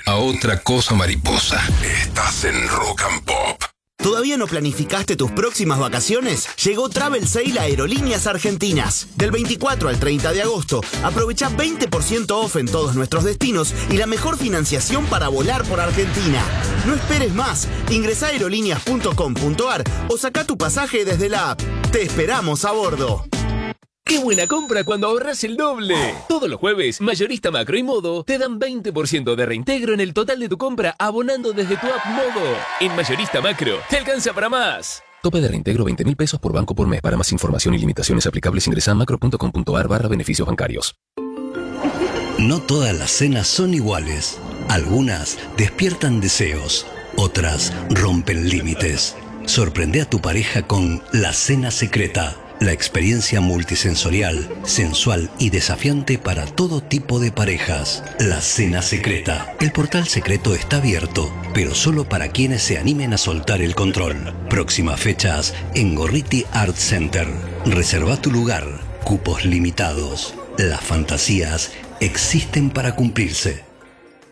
a otra cosa mariposa. Estás en Rock and Pop. ¿Todavía no planificaste tus próximas vacaciones? Llegó Travel Sale a Aerolíneas Argentinas. Del 24 al 30 de agosto, aprovecha 20% off en todos nuestros destinos y la mejor financiación para volar por Argentina. No esperes más. Ingresá a aerolíneas.com.ar o saca tu pasaje desde la app. Te esperamos a bordo. ¡Qué buena compra cuando ahorras el doble! Todos los jueves, Mayorista Macro y Modo te dan 20% de reintegro en el total de tu compra abonando desde tu app Modo. En Mayorista Macro, te alcanza para más. Tope de reintegro 20.000 pesos por banco por mes. Para más información y limitaciones aplicables ingresa a macro.com.ar/beneficios bancarios. No todas las cenas son iguales. Algunas despiertan deseos, otras rompen límites. Sorprende a tu pareja con La Cena Secreta. La experiencia multisensorial, sensual y desafiante para todo tipo de parejas. La Cena Secreta. El portal secreto está abierto, pero solo para quienes se animen a soltar el control. Próximas fechas en Gorriti Art Center. Reserva tu lugar. Cupos limitados. Las fantasías existen para cumplirse.